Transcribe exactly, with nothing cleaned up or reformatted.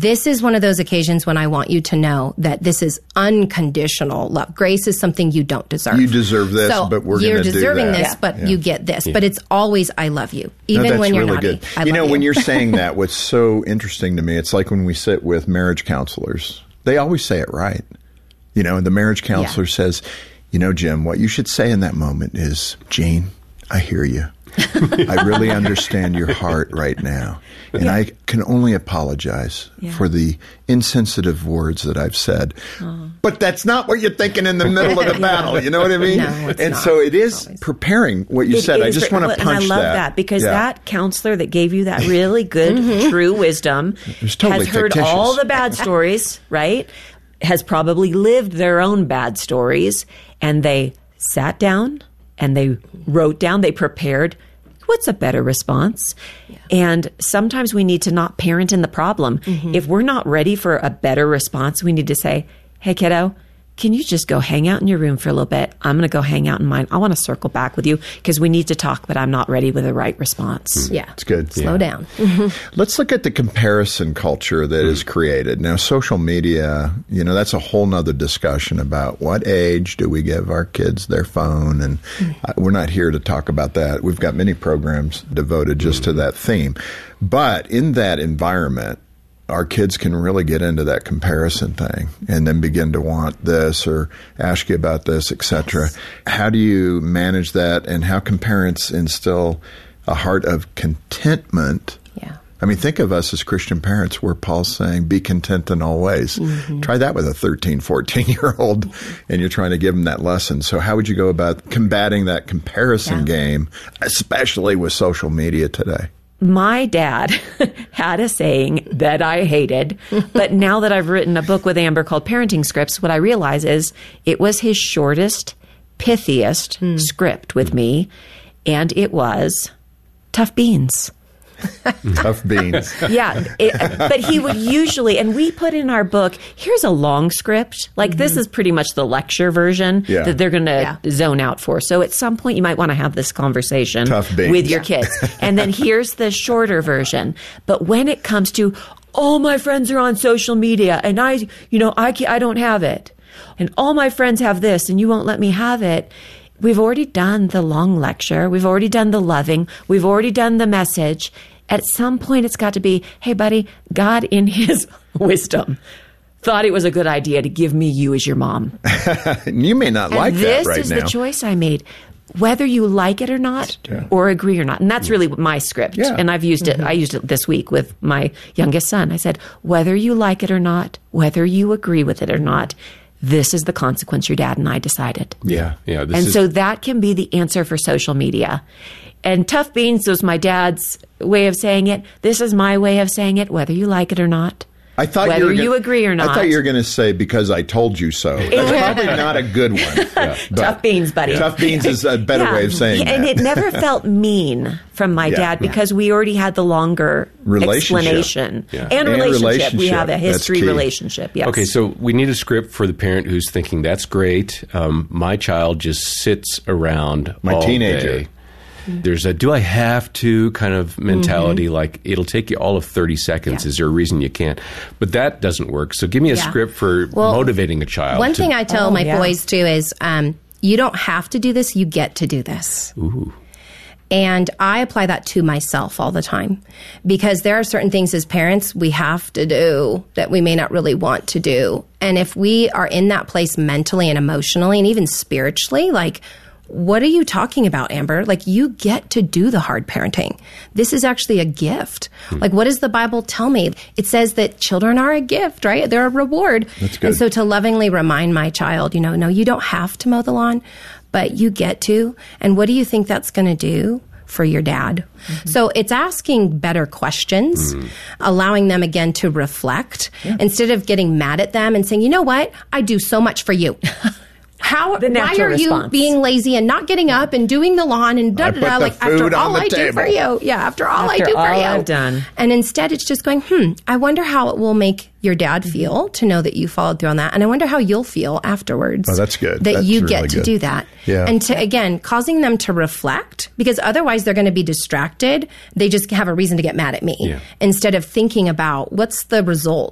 this is one of those occasions when I want you to know that this is unconditional love. Grace is something you don't deserve. You deserve this, so but we're you're going to do that. deserving this, Yeah. but Yeah. you get this. Yeah. But it's always, I love you, even no, that's when you're really naughty. Good. I you love know, you. when you're saying that, what's so interesting to me, it's like when we sit with marriage counselors. They always say it right. You know, and the marriage counselor yeah. says, you know, Jim, what you should say in that moment is, Jane, I hear you. I really understand your heart right now. And yeah. I can only apologize yeah. for the insensitive words that I've said. Oh. But that's not what you're thinking in the middle of the battle. You know what I mean? No, it's and not. so it is preparing what you it said. I just for, want to punch and I love that. that because yeah. that counselor that gave you that really good, mm-hmm. true wisdom totally has heard fictitious. all the bad stories, right? Has probably lived their own bad stories, and they sat down and they wrote down, they prepared what's a better response? Yeah. And sometimes we need to not parent in the problem. Mm-hmm. If we're not ready for a better response, we need to say, hey, kiddo, can you just go hang out in your room for a little bit? I'm going to go hang out in mine. I want to circle back with you because we need to talk, but I'm not ready with the right response. Mm. Yeah. It's good. Slow yeah. down. Let's look at the comparison culture that mm. is created. Now, social media, you know, that's a whole nother discussion about what age do we give our kids their phone? And mm. uh, we're not here to talk about that. We've got many programs devoted just mm. to that theme. But in that environment, our kids can really get into that comparison thing and then begin to want this or ask you about this, et cetera. Yes. How do you manage that, and how can parents instill a heart of contentment? Yeah. I mean, think of us as Christian parents where Paul's saying, be content in all ways. Mm-hmm. Try that with a thirteen, fourteen-year-old, and you're trying to give them that lesson. So how would you go about combating that comparison yeah. game, especially with social media today? My dad had a saying that I hated, but now that I've written a book with Amber called Parenting Scripts, what I realize is it was his shortest, pithiest mm. script with me, and it was tough beans. Tough beans. Yeah. It, but he would usually, and we put in our book, here's a long script. Like mm-hmm. this is pretty much the lecture version yeah. that they're going to yeah. zone out for. So at some point you might want to have this conversation with your kids. And then here's the shorter version. But when it comes to, all my friends are on social media and I, you know, I, I don't have it. And all my friends have this and you won't let me have it. We've already done the long lecture. We've already done the loving. We've already done the message. At some point, it's got to be, hey, buddy, God in his wisdom thought it was a good idea to give me you as your mom. You may not and like that right now. This is the choice I made, whether you like it or not yeah. or agree or not. And that's really my script. Yeah. And I've used it. Mm-hmm. I used it this week with my youngest son. I said, whether you like it or not, whether you agree with it or not, this is the consequence your dad and I decided. Yeah, yeah. This and is- so that can be the answer for social media. And tough beans was my dad's way of saying it. This is my way of saying it, whether you like it or not. I thought whether you, were you gonna, agree or not. I thought you were going to say, because I told you so. That's probably not a good one. Yeah. Tough beans, buddy. Yeah. Tough beans is a better yeah. way of saying and that. And it never felt mean from my yeah. dad because yeah. we already had the longer explanation. Yeah. And, and relationship. relationship. We have a history That's key. relationship, yes. Okay, so we need a script for the parent who's thinking, that's great. Um, my child just sits around My all teenager. day. There's a do I have to kind of mentality, mm-hmm. like it'll take you all of thirty seconds. Yeah. Is there a reason you can't? But that doesn't work. So give me a yeah. script for well, motivating a child. One to, thing I tell oh, my yeah. boys too is um, you don't have to do this, you get to do this. Ooh. And I apply that to myself all the time because there are certain things as parents we have to do that we may not really want to do. And if we are in that place mentally and emotionally and even spiritually, like, what are you talking about, Amber? Like, you get to do the hard parenting. This is actually a gift. Hmm. Like, what does the Bible tell me? It says that children are a gift, right? They're a reward. That's good. And so to lovingly remind my child, you know, no, you don't have to mow the lawn, but you get to. And what do you think that's going to do for your dad? Mm-hmm. So it's asking better questions, mm. allowing them again to reflect yeah. instead of getting mad at them and saying, you know what? I do so much for you. How, why are response. you being lazy and not getting up and doing the lawn and da da da? Like, after all I do for you. Yeah, after all after I do all for you. I've done. And instead it's just going, hmm, I wonder how it will make your dad feel to know that you followed through on that. And I wonder how you'll feel afterwards. Oh, that's good. That that's you really get to good. do that. Yeah. And to, again, causing them to reflect, because otherwise they're going to be distracted. They just have a reason to get mad at me yeah. instead of thinking about what's the result